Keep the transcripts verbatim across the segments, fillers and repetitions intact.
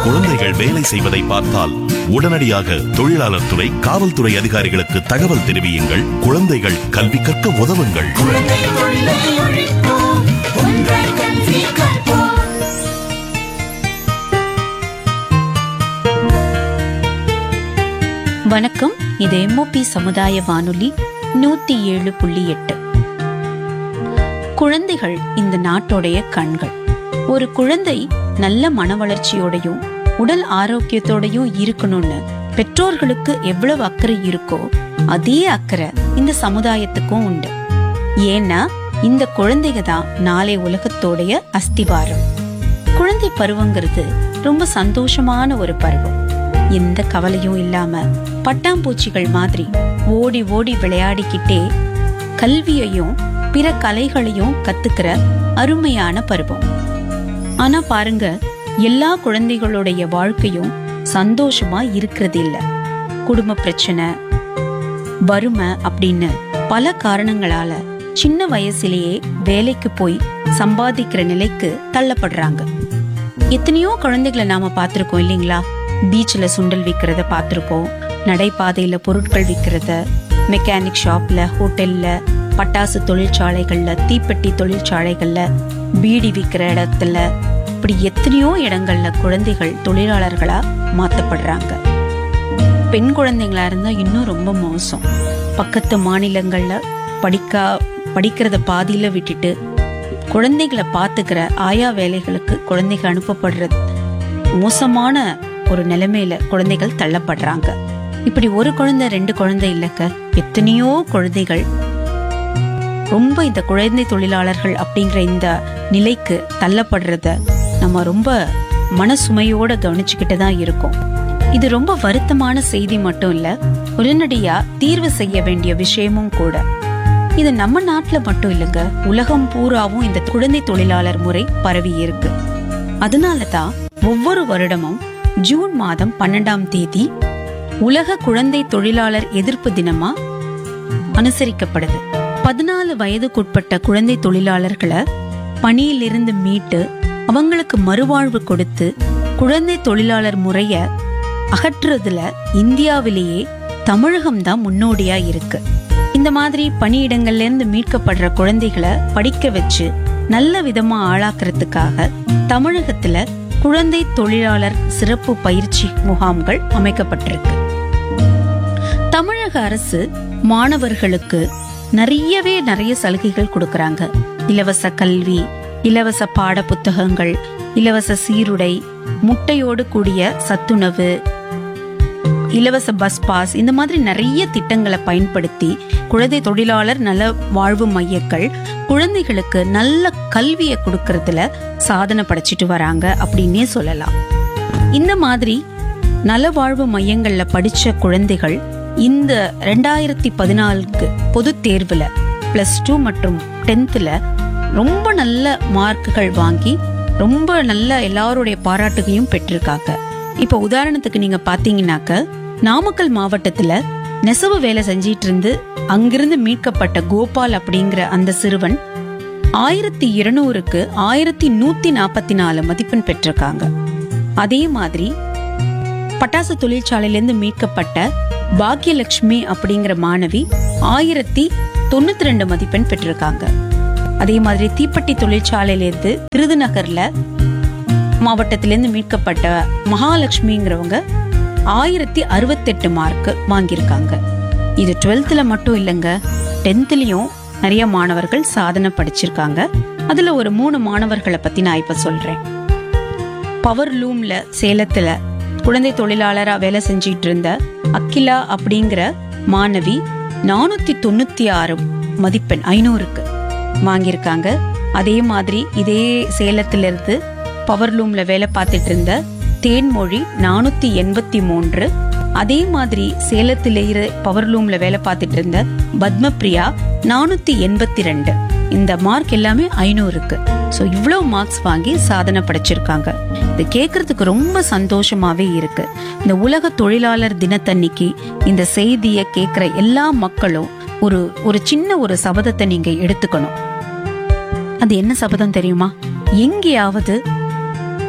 குழந்தைகள் வேலை செய்வதை பார்த்தால் உடனடியாக தொழிலாளர் துறை, காவல்துறை அதிகாரிகளுக்கு தகவல் தெரிவியுங்கள். குழந்தைகள் கல்வி கற்க உதவுங்கள். வணக்கம். இது எம்ஓபி சமுதாய வானொலி நூத்தி ஏழு புள்ளி எட்டு. குழந்தைகள் இந்த நாட்டோடைய கண்கள். ஒரு குழந்தை நல்ல மன வளர்ச்சியோடையும் உடல் ஆரோக்கியத்தோடையும் இருக்கணும்னு பெற்றோர்களுக்கு எவ்வளவு அக்கறை இருக்கோ அதே அக்கறை இந்த சமுதாயத்துக்கும் உண்டு. ஏன்னா இந்த குழந்தைங்க தான் நாளை உலகத்தோடைய அஸ்திவாரம். குழந்தை பருவங்கிறது ரொம்ப சந்தோஷமான ஒரு பருவம். எந்த கவலையும் இல்லாம பட்டாம்பூச்சிகள் மாதிரி ஓடி ஓடி விளையாடிக்கிட்டே கல்வியையும் பிற கலைகளையும் கத்துக்கிற அருமையான பருவம். ஆனா பாருங்க, எல்லா குழந்தைகளுடைய வாழ்க்கையும் சந்தோஷமா இருக்கிறது இல்ல. குடும்ப பிரச்சனை, வறுமை அப்படின்னு பல காரணங்களால சின்ன வயசுலயே வேலைக்கு போய் சம்பாதிக்கிற நிலைக்கு தள்ளப்படுறாங்க. எத்தனையோ குழந்தைகளை நாம பார்த்திருக்கோம் இல்லைங்களா? பீச்ல சுண்டல் விற்கிறத பார்த்திருக்கோம், நடைபாதையில பொருட்கள் விற்கிறத, மெக்கானிக் ஷாப்ல, ஹோட்டல்ல, பட்டாசு தொழிற்சாலைகள்ல, தீப்பெட்டி தொழிற்சாலைகள்ல, பீடி விற்கிற இடத்துல, இப்படி எத்தனையோ இடங்கள்ல குழந்தைகள் தொழிலாளர்களா மாத்தப்படுறாங்க. பெண் குழந்தைங்களா இருந்தா இன்னும் ரொம்ப மோசம். பக்கத்து மாநிலங்கள்ல படிக்கா படிக்கிறத பாதியில விட்டுட்டு குழந்தைகளை பாத்துக்கிற ஆயா வேலைகளுக்கு குழந்தைகள் அனுப்பப்படுறது மோசமான ஒரு நிலைமையில குழந்தைகள் தள்ளப்படுறாங்க. இப்படி ஒரு குழந்தை ரெண்டு குழந்தை இல்லக்க, எத்தனையோ குழந்தைகள் ரொம்ப இந்த குழந்தை தொழிலாளர்கள் அப்படிங்கிற இந்த நிலைக்கு தள்ளப்படுறத நம்ம ரொம்ப மனசுமையோட கவனிச்சுக்கிட்டு தான் இருக்கோம். இது ரொம்ப வருத்தமான செய்தி மட்டும் இல்ல, உடனடியா தீர்வு செய்ய வேண்டிய விஷயமும் கூட. இது நம்ம நாட்டுல மட்டும் இல்லைங்க, உலகம் பூராவும் இந்த குழந்தை தொழிலாளர் முறை பரவி இருக்கு. அதனாலதான் ஒவ்வொரு வருடமும் ஜூன் மாதம் பன்னெண்டாம் தேதி உலக குழந்தை தொழிலாளர் எதிர்ப்பு தினமா அனுசரிக்கப்படுது. பதினாலு வயதுக்குட்பட்ட குழந்தை தொழிலாளர்களை பணியிலிருந்து மீட்டு அவங்களுக்கு மறுவாழ்வு கொடுத்து குழந்தை தொழிலாளர் முறைய அகற்றுறதுல இந்தியாவிலேயே தமிழகம் தான் முன்னோடியா இருக்கு. இந்த மாதிரி பணியிடங்கள்ல இருந்து மீட்கப்படுற குழந்தைகளை படிக்க வச்சு நல்ல விதமா ஆளாக்குறதுக்காக தமிழகத்துல குழந்தை தொழிலாளர் சிறப்பு பயிற்சி முகாம்கள் அமைக்கப்பட்டிருக்கு. தமிழக அரசு மாணவர்களுக்கு நிறையவே நிறைய சலுகைகள் கொடுக்கறாங்க. இலவச கல்வி, இலவச பாட புத்தகங்கள், இலவச சீருடை, முட்டையோடு கூடிய சத்துணவு, இலவச பஸ் பாஸ், இந்த மாதிரி நிறைய திட்டங்களை பயன்படுத்தி குழந்தை தொழிலாளர் நல வாழ்வு மையங்கள் குழந்தைகளுக்கு நல்ல கல்வியை கொடுக்கறதுல சாதனை படைச்சிட்டு வராங்க அப்படின்னே சொல்லலாம். இந்த மாதிரி நல வாழ்வு மையங்கள்ல படிச்ச குழந்தைகள் இந்த ரெண்டாயிரத்தி பதினாலுக்கு பொது தேர்வுல பிளஸ் டூ மற்றும் டென்த்ல ரொம்ப நல்ல மார்க்குகள் வாங்கி ரொம்ப நல்ல எல்லாருடைய பாராட்டுகையும் பெற்றிருக்காங்க. இப்ப உதாரணத்துக்கு நீங்க பாத்தீங்கன்னாக்க, நாமக்கல் மாவட்டத்துல நெசவு வேலை செஞ்சிட்டு இருந்து அங்கிருந்து மீட்கப்பட்ட கோபால் அப்படிங்கிற அந்த சிறுவன் ஆயிரத்தி இருநூறுக்கு ஆயிரத்தி நூத்தி நாப்பத்தி நாலு மதிப்பெண் பெற்றிருக்காங்க. அதே மாதிரி பட்டாசு தொழிற்சாலையிலிருந்து மீட்கப்பட்ட பாக்யலட்சுமி அப்படிங்கிற மாணவி ஆயிரத்தி தொண்ணூத்தி ரெண்டு மதிப்பெண் பெற்றிருக்காங்க. அதே மாதிரி தீப்பெட்டி தொழிற்சாலையிலிருந்து விருதுநகர்ல மாவட்டத்திலிருந்து மீட்கப்பட்ட மகாலட்சுமிங்கிறவங்க ஆயிரத்தி அறுபத்தி எட்டு மார்க் வாங்கியிருக்காங்க. இது டுவெல்த்ல மட்டும் இல்லைங்க, டென்த்லயும் நிறைய மாணவர்கள் சாதனை படிச்சிருக்காங்க. அதுல ஒரு மூணு மாணவர்களை பத்தி நான் இப்ப சொல்றேன். பவர் லூம்ல சேலத்துல குழந்தை தொழிலாளரா வேலை செஞ்சிட்டு இருந்த அகிலா அப்படிங்கிற மாணவி நானூத்தி தொண்ணூத்தி ஆறு மதிப்பெண் ஐநூறுக்கு வாங்கியிருக்காங்க. அதே மாதிரி இதே சேலத்துல இருந்து பவர் லூம்ல வேலை பார்த்துட்டு இருந்த தேன்மொழி நானூத்தி எண்பத்தி மூன்று, அதே மாதிரி சேலத்தில பவர் லூம்ல வேலை பார்த்துட்டு இருந்த பத்மபிரியா நானூத்தி எண்பத்தி ரெண்டு. இந்த மார்க் எல்லாமே ஐநூறுக்கு. சோ இவ்வளவு மார்க்ஸ் வாங்கி சாதனை படைச்சிருக்காங்க. இது கேக்குறதுக்கு ரொம்ப சந்தோஷமாவே இருக்கு. இந்த உலக தொழிலாளர் தினத்தன்னைக்கு இந்த செய்தியை கேட்கிற எல்லா மக்களும் ஒரு ஒரு சின்ன ஒரு சபதத்தை நீங்க எடுத்துக்கணும். அது என்ன சபதம் தெரியுமா? எங்கேயாவது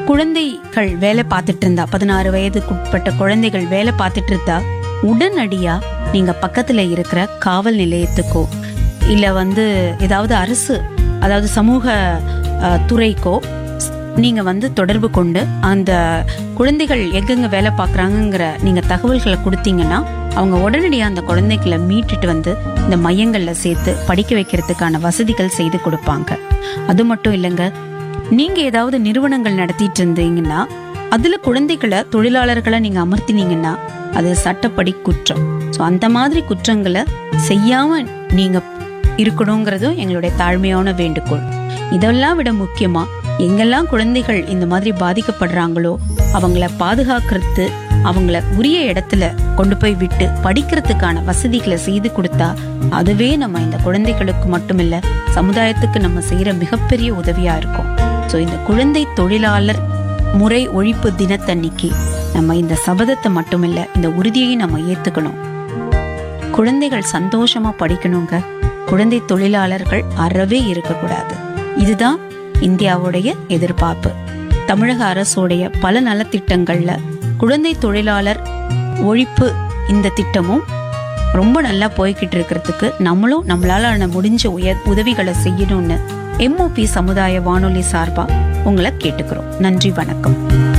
குழந்தைகள் வேலை பார்த்துட்டு இருந்தா, பதினாறு வயதுக்குட்பட்ட குழந்தைகள் வேலை பார்த்துட்டு இருந்தா, உடனடியா நீங்க பக்கத்துல இருக்கிற காவல் நிலையத்துக்கோ இல்ல வந்து ஏதாவது அரசு, அதாவது சமூக அஹ், துறைக்கோ நீங்க வந்து தொடர்பு கொண்டு அந்த குழந்தைகள் எங்கெங்க வேலை பார்க்கறாங்கங்கிற நீங்க தகவல்களை கொடுத்தீங்கன்னா அவங்க உடனடியா அந்த குழந்தைகளை மீட்டுட்டு வந்து இந்த மையங்கள்ல சேர்த்து படிக்க வைக்கிறதுக்கான வசதிகள் செய்து கொடுப்பாங்க. அது மட்டும் இல்லைங்க, நீங்க ஏதாவது நிறுவனங்கள் நடத்திட்டு இருந்தீங்கன்னா அதுல குழந்தைகளை தொழிலாளர்களை நீங்க அமர்த்தினீங்கன்னா அது சட்டப்படி குற்றம். ஸோ அந்த மாதிரி குற்றங்களை செய்யாம நீங்க இருக்கணுங்கிறதும் எங்களுடைய தாழ்மையான வேண்டுகோள். இதெல்லாம் விட முக்கியமா எங்கெல்லாம் குழந்தைகள் இந்த மாதிரி பாதிக்கப்படுறாங்களோ அவங்கள பாதுகாக்கிறது, அவங்கள உரிய இடத்துல கொண்டு போய் விட்டு படிக்கிறதுக்கான வசதிகளை செய்து கொடுத்தா அதுவே நம்ம இந்த குழந்தைகளுக்கு மட்டுமில்ல சமுதாயத்துக்கு நம்ம செய்யற மிகப்பெரிய உதவியா இருக்கும். ஸோ இந்த குழந்தை தொழிலாளர் முறை ஒழிப்பு தினத்தன்னைக்கு நம்ம இந்த சபதத்தை மட்டுமில்ல இந்த உறுதியை நம்ம ஏத்துக்கணும். குழந்தைகள் சந்தோஷமா படிக்கணுங்க. குழந்தை தொழிலாளர்கள் அறவே இருக்கக்கூடாது. இதுதான் இந்தியாவுடைய எதிர்பார்ப்பு. தமிழக அரசுடைய பல நலத்திட்டங்கள்ல குழந்தை தொழிலாளர் ஒழிப்பு இந்த திட்டமும் ரொம்ப நல்லா போய்கிட்டு இருக்கிறதுக்கு நம்மளும் நம்மளால முடிஞ்ச உய உதவிகளை செய்யணும்னு எம்ஓபி சமுதாய வானொலி சார்பா உங்களை கேட்டுக்கிறோம். நன்றி, வணக்கம்.